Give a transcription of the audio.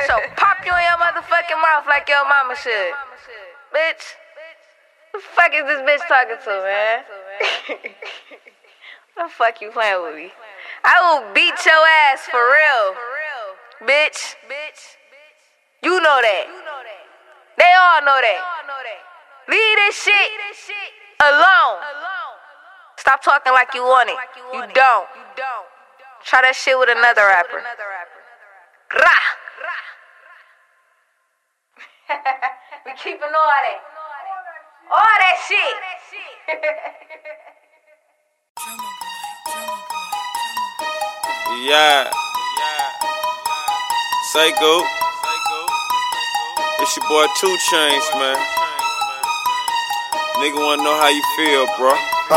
So pop you in your motherfucking mouth like your mama should. Bitch. Who the fuck is this bitch talking to, man? What the fuck you playing with me? I will beat your ass for real. Bitch. You know that. They all know that. Leave this shit alone. Stop talking like you want it. You don't. Try that shit with another rapper. Rah. We keeping all that. All that shit. Yeah. Psycho. It's your boy 2 Chainz, man. Nigga wanna know how you feel, bro.